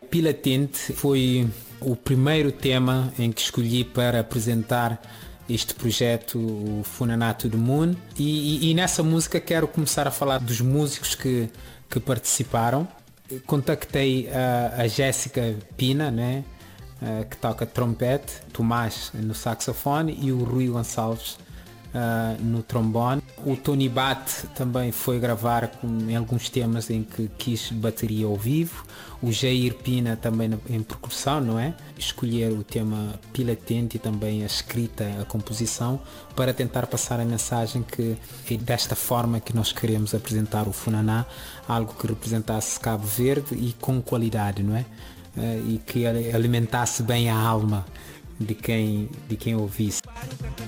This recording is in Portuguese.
Pila Tente foi o primeiro tema em que escolhi para apresentar este projeto, o Funaná to the Moon, e nessa música quero começar a falar dos músicos que participaram. Contactei a Jéssica Pina, né, que toca trompete, Tomás no saxofone e o Rui Gonçalves no trombone. O Tony Bat também foi gravar em alguns temas em que quis bateria ao vivo. O Jair Pina também em percussão, não é? Escolher o tema Pila Tente e também a escrita, a composição, para tentar passar a mensagem que é desta forma que nós queremos apresentar o Funaná, algo que representasse Cabo Verde e com qualidade, não é? E que alimentasse bem a alma de quem ouvisse.